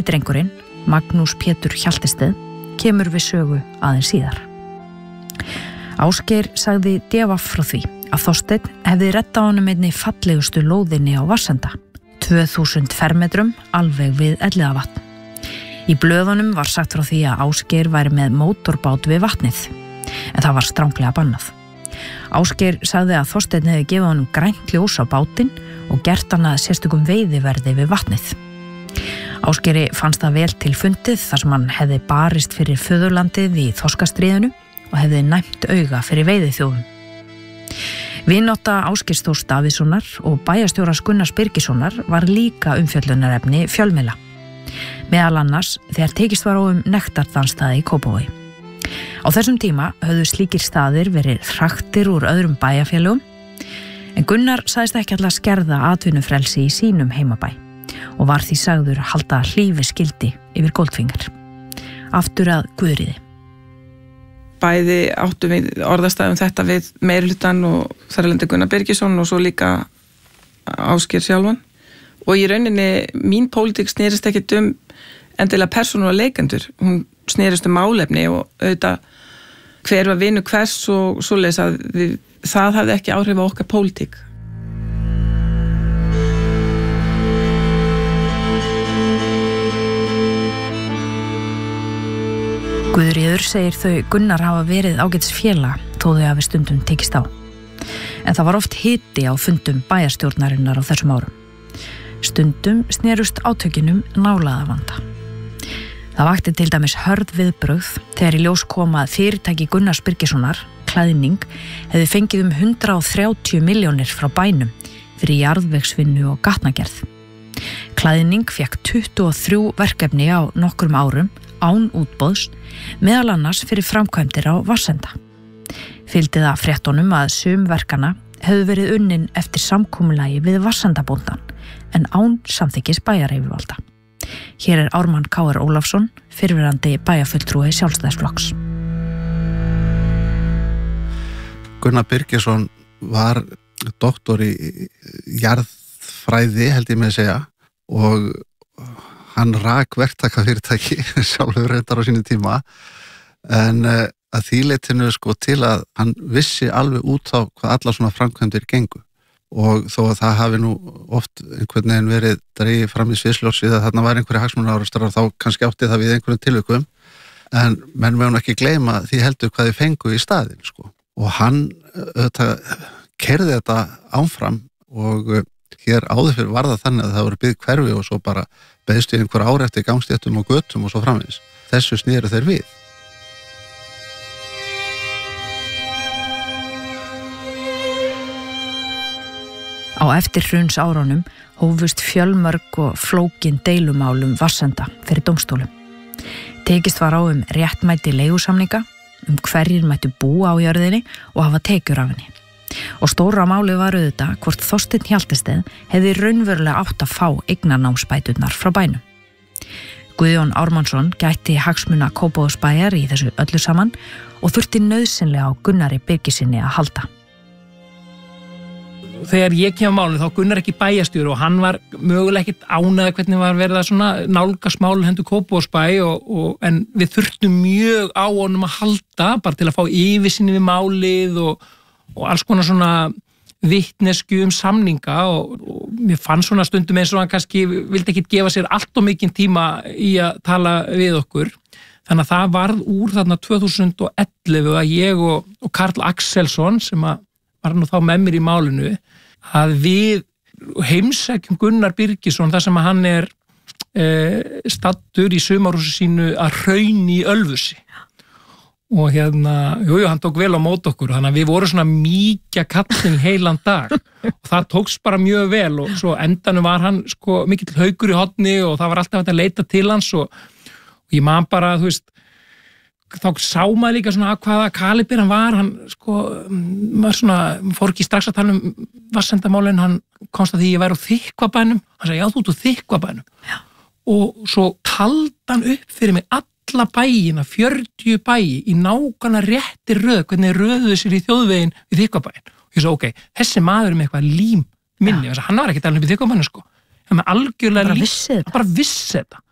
drengurinn, Magnús Pétur Hjaltested, kemur við sögu aðeins síðar. Ásgeir sagði D.V.A.F. frá því að Þorsteinn hefði reddað honum einni fallegustu lóðinni á Vatnsenda, 2000 fermetrum alveg við Elliðavatn. Í blöðunum var sagt frá því að Ásgeir væri með mótorbát við vatnið, en það var stranglega bannað. Ásgeir sagði að Þorsteinn hefði gefið honum grænt ljós á bátinn og gert hann að sérstökum veiðiverði við vatnið. Ásgeiri fannst það vel til fundið þar sem hann hefði barist fyrir föðurlandið í Þorskastríðinu og hefði næmt auga fyrir veiðiþjófum. Vinátta Ásgeirs Þórs Davíðssonar og bæjarstjórans Gunnars Birgissonar var líka umfjöllunarefni fjölmiðla. Meðal annars þegar tekist var á nektardansstaði í Kópavogi. Á þessum tíma höfðu slíkir staðir verið hraktir úr öðrum bæjarfélögum, en Gunnar sagðist ekki alltaf skerða atvinnufrelsi í sínum heimabæ og var því sagður halda hlífi skildi yfir Goldfinger. Aftur að Guðríði. Bæði áttum við orðastæðum þetta við meirihlutann og þarlendi Gunnar Birgisson og svo líka Ásgeir sjálfan. Og í rauninni mín pólitík snerist ekkert endilega persónu og leikendur. Hún snerist málefni og auðvitað hver var vinur hvers og svoleiðis að það hafði ekki áhrif á okkar pólitík. Guðríður segir þau Gunnar hafa verið ágætis félag þó þau hafi stundum tekist á. En það var oft hiti á fundum bæjarstjórnarinnar á þessum árum. Stundum snerust átökinum nálaðavanda. Það vakti til dæmis hörð viðbrögð þegar í ljós kom að fyrirtæki Gunnars Birgissonar, Klæðning, hefði fengið 130 milljónir frá bænum fyrir jarðvegsvinnu og gatnagerð. Klæðning fékk 23 verkefni á nokkrum árum án útboðs, meðal annars fyrir framkvæmdir á Vatnsenda. Fylgdi það fréttunum að sum verkana hefðu verið unnin eftir samkomulagi við Vassendabóndan, en án samþykkis bæjaryfirvalda. Hér Ármann K.R. Ólafsson, fyrrverandi bæjarfulltrúi Sjálfstæðisflokks. Gunnar Birgisson var doktor í jarðfræði, held ég með að segja, og hann rak verktakafyrirtæki sjálfur reyndar á sínu tíma, en að því leytinu til að hann vissi alveg út á hvað allar svona framkvæmdir gengu. Og þó að það hafi nú oft einhvern veginn verið dregið fram í sviðsljósið að þarna var einhverja hagsmunaárekstrar, þá kannski átti það við einhverjum tilvikum, en menn megum ekki gleyma því heldur hvað þið fengu í staðinn, Og hann keyrði þetta áfram og hér áður fyrir var það þannig að það voru byggð hverfi og svo bara beiðstu einhver ár eftir gangstéttum og götum og svo framvegis. Þessu snéru þeir við. Á eftirhruns árunum hófust fjölmörg og flókin deilumálum Vatnsenda fyrir dómstólum. Tekist var á réttmæti leigusamninga, hverjir mættu búa á jörðinni og hafa tekjur af henni. Og stóra máli var auðvitað hvort Þorsteinn Hjaltested hefði raunverulega átt að fá eignarnámsbæturnar frá bænum. Guðjón Ármannsson gætti hagsmuna Kópavogsbæjar í þessu öllu saman og þurfti nauðsynlega á Gunnari Birgissyni að halda. Þegar ég kem á málinu þá Gunnar ekki bæjarstjóri og hann var mögulega ekkert ánægður hvernig var verið að svona nálgast málinu hendur Kópavogsbæ en við þurftum mjög á honum að halda bara til að fá yfirsýn við málið og alls konar svona vitnesku samninga og mér fannst svona stundum eins og hann kannski vildi ekkert gefa sér allt of mikinn tíma í að tala við okkur. Þannig að það varð úr þarna 2011 að ég og Karl Axelsson sem var nú þá með mér í málinu að við heimsækjum Gunnar Birgisson þar sem að hann staddur í sumarhúsi sínu að Hrauni í Ölfusi og hann tók vel á mót okkur þannig að við vorum svona mýkja kallinn heilan dag og það tókst bara mjög vel og svo endanum var hann mikill haukur í horni og það var alltaf hægt að leita til hans og ég man bara, þá sá maður líka svona að hvaða kalibir hann var, maður svona fór ekki strax að tala Vassendamálin, hann komst að því ég væri á Þykkvabænum, hann sagði já þú ert á Þykkvabænum og svo taldi hann upp fyrir mig alla bæina, 40 bæi í nákvæmlega rétti röð, hvernig röðuðu sér í þjóðveginn við Þykkvabæin og ég sagði þessi maður með eitthvað lím minni, hann var ekki talað upp í Þykkvabænum hann algjörlega bara vissi þetta